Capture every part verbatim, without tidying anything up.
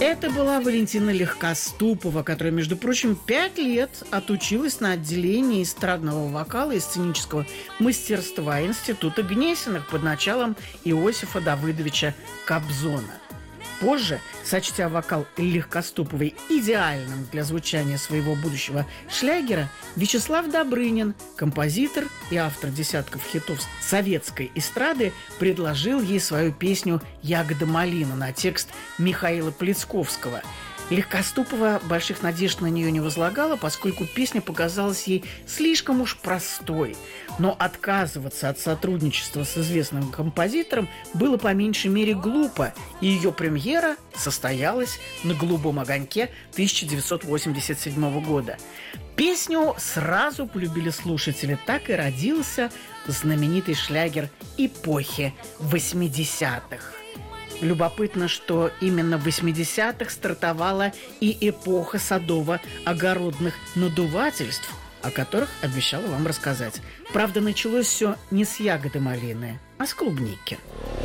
Это была Валентина Легкоступова, которая, между прочим, пять лет отучилась на отделении эстрадного вокала и сценического мастерства Института Гнесиных под началом Иосифа Давыдовича Кобзона. Позже, сочтя вокал Легкоступовой идеальным для звучания своего будущего шлягера, Вячеслав Добрынин, композитор и автор десятков хитов советской эстрады, предложил ей свою песню «Ягода малина» на текст Михаила Плецковского. Легкоступова больших надежд на нее не возлагала, поскольку песня показалась ей слишком уж простой. Но отказываться от сотрудничества с известным композитором было по меньшей мере глупо, и ее премьера состоялась на «Голубом огоньке» тысяча девятьсот восемьдесят седьмого года. Песню сразу полюбили слушатели, так и родился знаменитый шлягер эпохи восьмидесятых. Любопытно, что именно в восьмидесятых стартовала и эпоха садово-огородных надувательств, о которых обещала вам рассказать. Правда, началось все не с ягоды малины, а с клубники.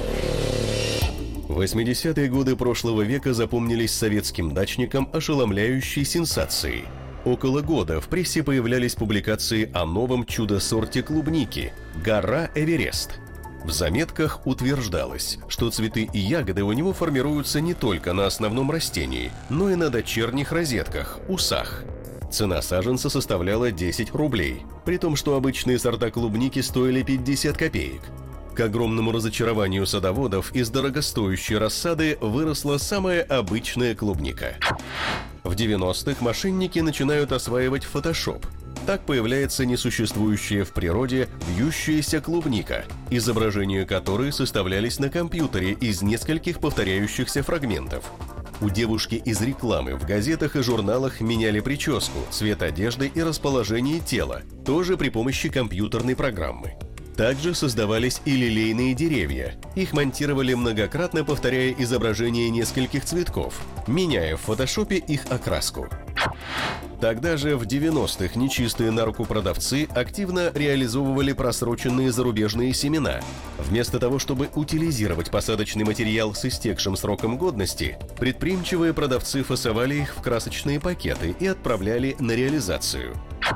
восьмидесятые годы прошлого века запомнились советским дачникам ошеломляющей сенсацией. Около года в прессе появлялись публикации о новом чудо-сорте клубники – «Гора Эверест». В заметках утверждалось, что цветы и ягоды у него формируются не только на основном растении, но и на дочерних розетках – усах. Цена саженца составляла десять рублей, при том, что обычные сорта клубники стоили пятьдесят копеек. К огромному разочарованию садоводов из дорогостоящей рассады выросла самая обычная клубника. В девяностых мошенники начинают осваивать фотошоп. Так появляется несуществующая в природе вьющаяся клубника, изображения которой составлялись на компьютере из нескольких повторяющихся фрагментов. У девушки из рекламы в газетах и журналах меняли прическу, цвет одежды и расположение тела, тоже при помощи компьютерной программы. Также создавались и лилейные деревья. Их монтировали многократно, повторяя изображение нескольких цветков, меняя в фотошопе их окраску. Тогда же в девяностых нечистые на руку продавцы активно реализовывали просроченные зарубежные семена. Вместо того, чтобы утилизировать посадочный материал с истекшим сроком годности, предприимчивые продавцы фасовали их в красочные пакеты и отправляли на реализацию.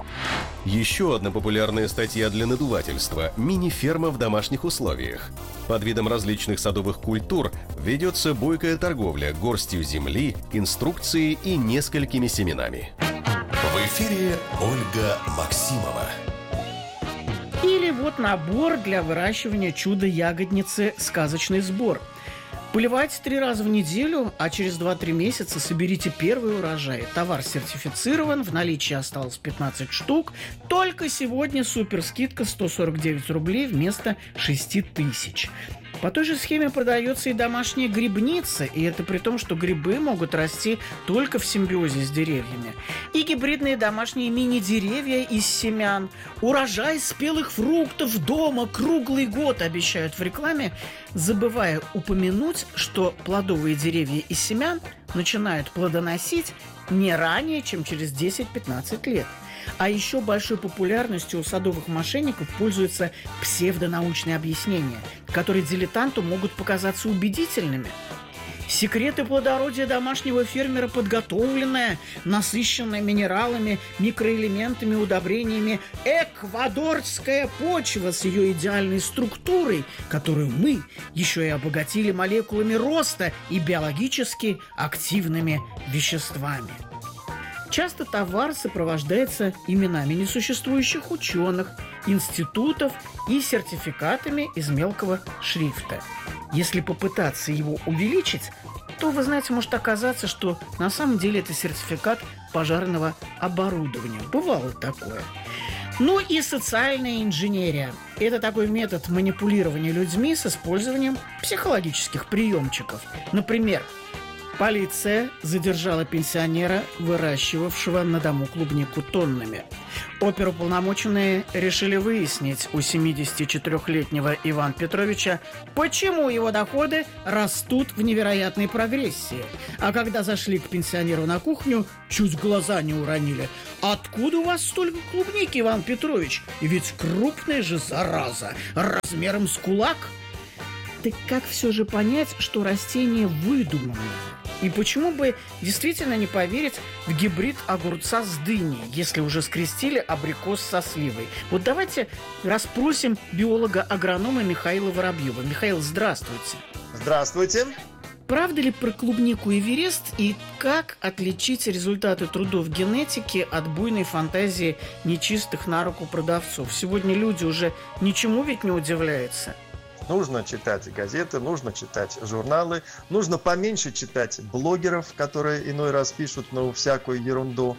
Еще одна популярная статья для надувательства – мини-ферма в домашних условиях. Под видом различных садовых культур ведется бойкая торговля горстью земли, инструкцией и несколькими семенами. В эфире Ольга Максимова. Или вот набор для выращивания чудо-ягодницы «Сказочный сбор». Поливайте три раза в неделю, а через два-три месяца соберите первый урожай. Товар сертифицирован, в наличии осталось пятнадцать штук. Только сегодня суперскидка сто сорок девять рублей вместо шесть тысяч. По той же схеме продается и домашняя грибница, и это при том, что грибы могут расти только в симбиозе с деревьями. И гибридные домашние мини-деревья из семян. Урожай спелых фруктов дома круглый год, обещают в рекламе, забывая упомянуть, что плодовые деревья из семян начинают плодоносить не ранее, чем через десять-пятнадцать лет. А еще большой популярностью у садовых мошенников пользуются псевдонаучные объяснения, которые дилетанту могут показаться убедительными. Секреты плодородия домашнего фермера подготовленная, насыщенная минералами, микроэлементами, удобрениями эквадорская почва с ее идеальной структурой, которую мы еще и обогатили молекулами роста и биологически активными веществами. Часто товар сопровождается именами несуществующих ученых, институтов и сертификатами из мелкого шрифта. Если попытаться его увеличить, то, вы знаете, может оказаться, что на самом деле это сертификат пожарного оборудования. Бывало такое. Ну и социальная инженерия. Это такой метод манипулирования людьми с использованием психологических приемчиков. Например, полиция задержала пенсионера, выращивавшего на дому клубнику тоннами. Оперуполномоченные решили выяснить у семидесятичетырёхлетнего Ивана Петровича, почему его доходы растут в невероятной прогрессии. А когда зашли к пенсионеру на кухню, чуть глаза не уронили. «Откуда у вас столько клубники, Иван Петрович? Ведь крупная же зараза, размером с кулак!» Так как все же понять, что растение выдуманное? И почему бы действительно не поверить в гибрид огурца с дыней, если уже скрестили абрикос со сливой? Вот давайте расспросим биолога-агронома Михаила Воробьева. Михаил, здравствуйте. Здравствуйте. Правда ли про клубнику Эверест и как отличить результаты трудов генетики от буйной фантазии нечистых на руку продавцов? Сегодня люди уже ничему ведь не удивляются. Нужно читать газеты, нужно читать журналы, нужно поменьше читать блогеров, которые иной раз пишут ну, всякую ерунду.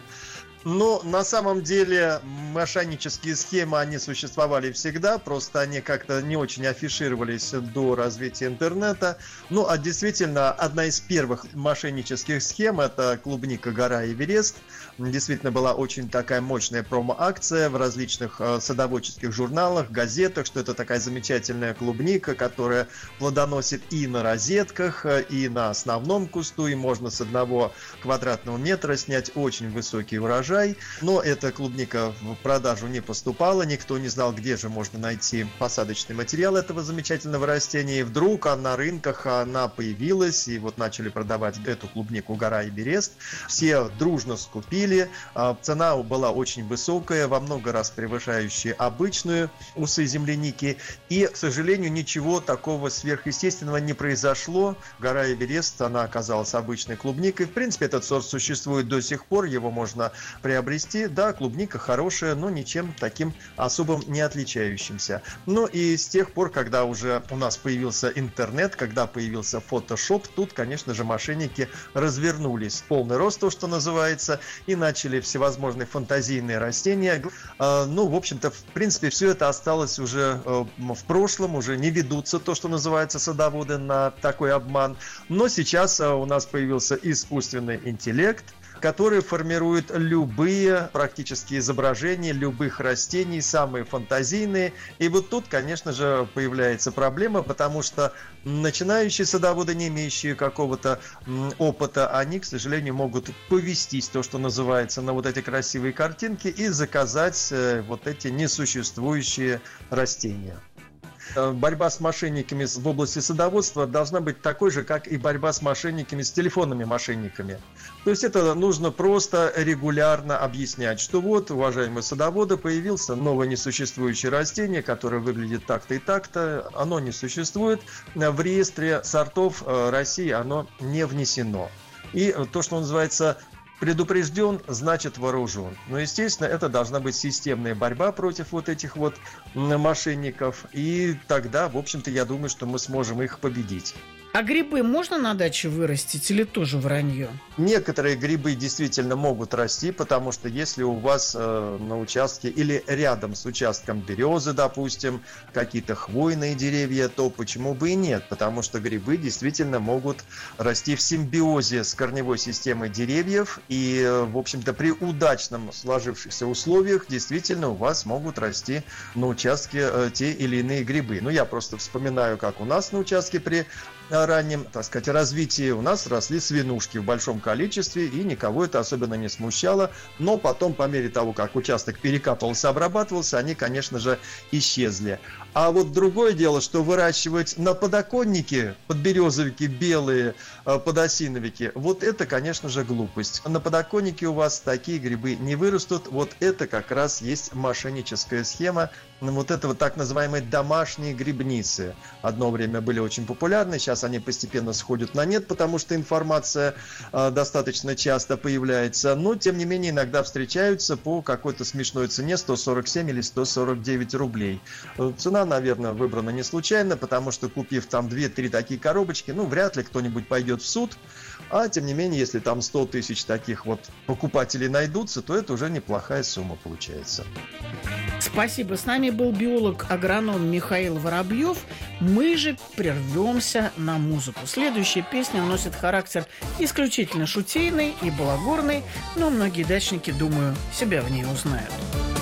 Но на самом деле мошеннические схемы, они существовали всегда, просто они как-то не очень афишировались до развития интернета. Ну, а действительно, одна из первых мошеннических схем – это клубника «Гора Эверест». Действительно, была очень такая мощная промо-акция в различных э, садоводческих журналах, газетах, что это такая замечательная клубника, которая плодоносит и на розетках, и на основном кусту, и можно с одного квадратного метра снять очень высокий урожай. Но эта клубника в продажу не поступала, никто не знал, где же можно найти посадочный материал этого замечательного растения. И вдруг на рынках она появилась, и вот начали продавать эту клубнику «Гора Эверест». Все дружно скупили, цена была очень высокая, во много раз превышающая обычную усы земляники. И, к сожалению, ничего такого сверхъестественного не произошло. «Гора Эверест», она оказалась обычной клубникой. В принципе, этот сорт существует до сих пор, его можно приобрести. Да, клубника хорошая, но ничем таким особым не отличающимся. Ну и с тех пор, когда уже у нас появился интернет, когда появился фотошоп, тут, конечно же, мошенники развернулись в полный рост, то, что называется, и начали всевозможные фантазийные растения. Ну, в общем-то, в принципе, все это осталось уже в прошлом, уже не ведутся то, что называется, садоводы на такой обман. Но сейчас у нас появился искусственный интеллект, который формирует любые практически изображения любых растений, самые фантазийные. И вот тут, конечно же, появляется проблема, потому что начинающие садоводы, не имеющие какого-то опыта, они, к сожалению, могут повестись, то, что называется, на вот эти красивые картинки и заказать вот эти несуществующие растения. Борьба с мошенниками в области садоводства должна быть такой же, как и борьба с мошенниками, с телефонными мошенниками. То есть это нужно просто регулярно объяснять, что вот, уважаемые садоводы, появился новое несуществующее растение, которое выглядит так-то и так-то, оно не существует, в реестре сортов России оно не внесено. И то, что называется... Предупрежден, значит вооружен. Но, естественно, это должна быть системная борьба против вот этих вот мошенников. И тогда, в общем-то, я думаю, что мы сможем их победить. А грибы можно на даче вырастить или тоже вранье? Некоторые грибы действительно могут расти, потому что если у вас э, на участке или рядом с участком березы, допустим, какие-то хвойные деревья, то почему бы и нет? Потому что грибы действительно могут расти в симбиозе с корневой системой деревьев. И, в общем-то, при удачном сложившихся условиях действительно у вас могут расти на участке э, те или иные грибы. Ну, я просто вспоминаю, как у нас на участке при раннем, так сказать, развитии у нас росли свинушки в большом количестве, и никого это особенно не смущало. Но потом, по мере того, как участок перекапывался, обрабатывался, они, конечно же, исчезли. А вот другое дело, что выращивать на подоконнике подберезовики белые, подосиновики, вот это, конечно же, глупость. На подоконнике у вас такие грибы не вырастут. Вот это как раз есть мошенническая схема. Вот это вот так называемые домашние грибницы. Одно время были очень популярны, сейчас они постепенно сходят на нет, потому что информация э, достаточно часто появляется. Но, тем не менее, иногда встречаются по какой-то смешной цене сто сорок семь или сто сорок девять рублей. Цена, наверное, выбрана не случайно, потому что, купив там две-три такие коробочки, ну, вряд ли кто-нибудь пойдет в суд. А, тем не менее, если там сто тысяч таких вот покупателей найдутся, то это уже неплохая сумма получается. Спасибо. С нами был биолог-агроном Михаил Воробьев. Мы же прервемся на музыку. Следующая песня носит характер исключительно шутейный и балагурный, но многие дачники, думаю, себя в ней узнают.